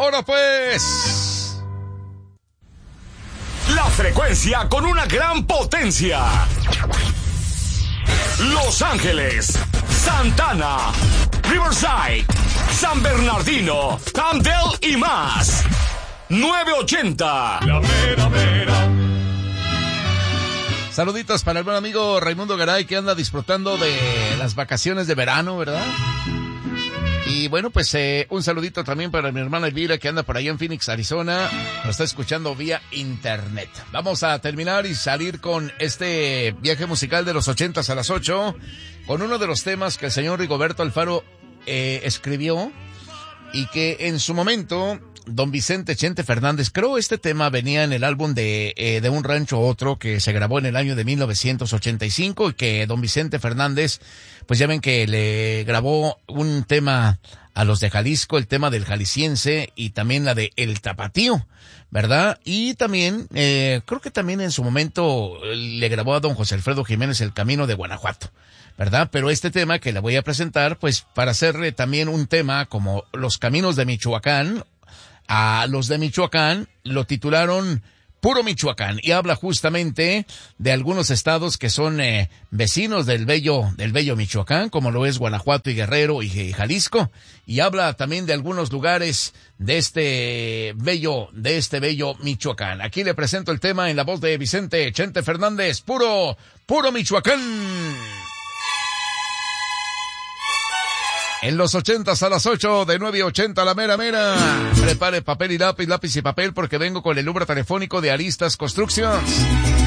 Ahora pues, la frecuencia con una gran potencia. Los Ángeles, Santana, Riverside, San Bernardino, Camden y más. 980. La mera mera. Saluditos para el buen amigo Raimundo Garay, que anda disfrutando de las vacaciones de verano, ¿verdad? Y bueno, pues un saludito también para mi hermana Elvira, que anda por allá en Phoenix, Arizona. Nos está escuchando vía internet. Vamos a terminar y salir con este viaje musical de los 80s a las 8, con uno de los temas que el señor Rigoberto Alfaro escribió, y que en su momento don Vicente Chente Fernández, creo este tema venía en el álbum de Un Rancho a Otro, que se grabó en el año de 1985, y que don Vicente Fernández, pues ya ven que le grabó un tema a los de Jalisco, el tema del jalisciense, y también la de El Tapatío, ¿verdad? Y también, creo que también en su momento le grabó a don José Alfredo Jiménez El Camino de Guanajuato, ¿verdad? Pero este tema que le voy a presentar, pues para hacerle también un tema como Los Caminos de Michoacán, a los de Michoacán lo titularon Puro Michoacán, y habla justamente de algunos estados que son vecinos del bello Michoacán, como lo es Guanajuato y Guerrero y Jalisco, y habla también de algunos lugares de este bello Michoacán. Aquí le presento el tema en la voz de Vicente Chente Fernández, Puro Michoacán. En los 80s a las 8, de 9:80 a la mera mera. Prepare papel y lápiz y papel, porque vengo con el número telefónico de Aristas Constructions.